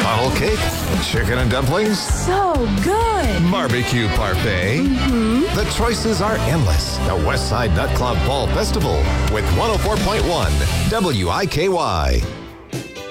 funnel cake, chicken and dumplings, So good. barbecue parfait. The choices are endless. The Westside Nut Club Fall Festival with 104.1 WIKY.